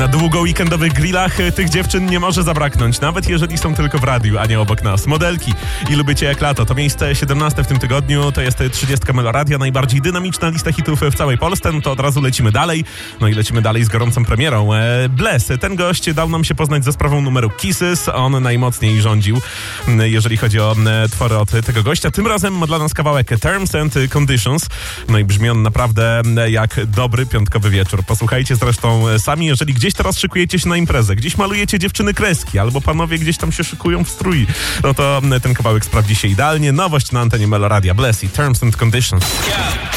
Na długo weekendowych grillach tych dziewczyn nie może zabraknąć, nawet jeżeli są tylko w radiu, a nie obok nas. Modelki i Lubicie jak lato. To miejsce 17 w tym tygodniu, to jest 30 Meloradia, najbardziej dynamiczna lista hitów w całej Polsce. No to od razu lecimy dalej. No i lecimy dalej z gorącą premierą. Bless, ten gość dał nam się poznać za sprawą numeru Kisses. On najmocniej rządził, jeżeli chodzi o twory od tego gościa. Tym razem ma dla nas kawałek Terms and Conditions. No i brzmi on naprawdę jak dobry piątkowy wieczór. Posłuchajcie zresztą sami, jeżeli gdzieś teraz szykujecie się na imprezę, gdzieś malujecie dziewczyny kreski, albo panowie gdzieś tam się szykują w strój, no to ten kawałek sprawdzi się idealnie. Nowość na antenie Meloradia. Bless i Terms and Conditions.